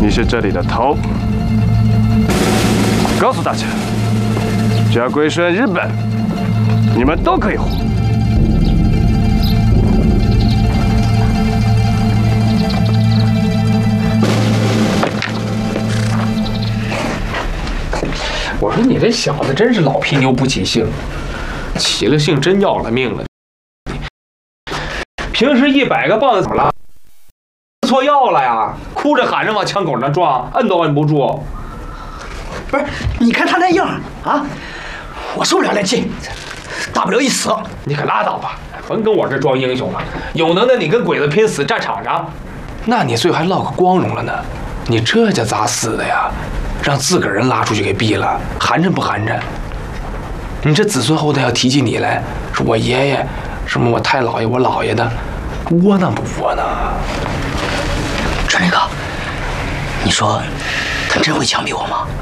你是这里的头。告诉大家，只要归顺日本，你们都可以活。 我说你这小子真是老皮牛不起姓，起了姓真要了命了。平时100个棒子怎么了？错药了呀？哭着喊着往枪口上撞，摁都摁不住。 不是，你看他那样啊，我受不了那气，大不了一死。 你可拉倒吧，甭跟我这装英雄了。有能耐你跟鬼子拼死战场上，那你最后还落个光荣了呢。你这叫咋死的呀？让自个儿人拉出去给毙了，寒碜不寒碜？你这子孙后代要提起你来，说我爷爷，什么我太姥爷、我姥爷的，窝囊不窝囊？ 川林哥，你说他真会枪毙我吗？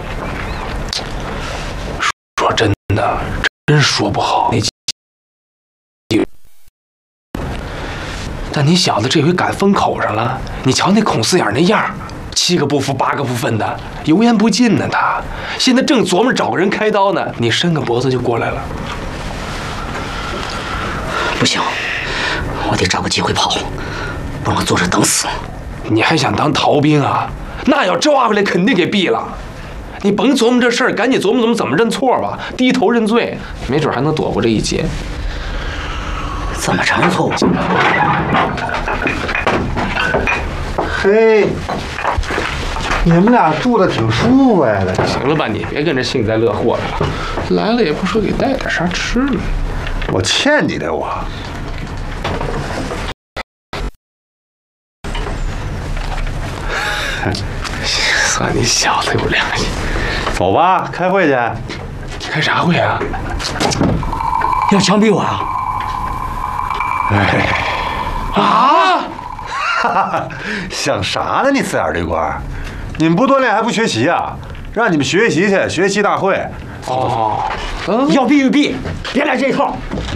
说真的，真说不好。但你小子这回赶风口上了，你瞧那孔四眼那样，7个不服8个不忿的，油盐不进呢。他现在正琢磨找个人开刀呢，你伸个脖子就过来了。 不行，我得找个机会跑，不能坐着等死。 你还想当逃兵啊？那要抓回来肯定给毙了。你甭琢磨这事儿，赶紧琢磨琢磨怎么认错吧，低头认罪，没准还能躲过这一劫。 怎么承认错误？ 嘿，你们俩住的挺舒服呀！ 行了吧，你别跟着幸灾乐祸的了。来了也不说给带点啥吃的。 我欠你的我。 算你小子有良心。 走吧，开会去。 开啥会啊？ 要枪毙我啊！ 哎， 啊！ 想啥呢？你四眼这官，你们不锻炼还不学习啊？让你们学习去，学习大会。 哦， 要毙就毙，别来这一套。